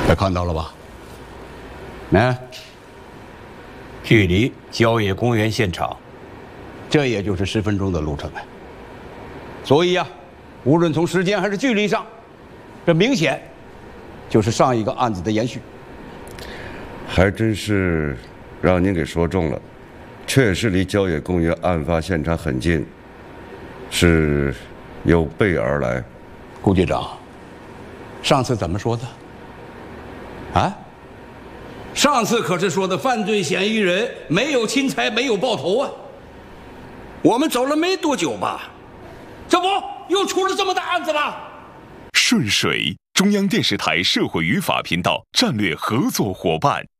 快看到了吧？那距离郊野公园现场，这也就是10分钟的路程啊。所以呀，无论从时间还是距离上，这明显就是上一个案子的延续。 还真是让您给说中了，确实离郊野公园案发现场很近，是有备而来。 顾局长，上次怎么说的？啊？上次可是说的犯罪嫌疑人没有侵财，没有爆头啊。我们走了没多久吧，这不又出了这么大案子了？ 顺水，中央电视台社会与法频道战略合作伙伴。